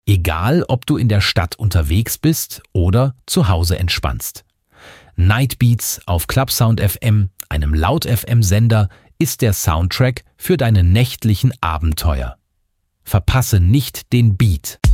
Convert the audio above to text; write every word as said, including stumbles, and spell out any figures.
Egal, ob du in der Stadt unterwegs bist oder zu Hause entspannst. Nightbeats auf Clubsound F M, einem Laut-F M-Sender, ist der Soundtrack für deine nächtlichen Abenteuer. Verpasse nicht den Beat.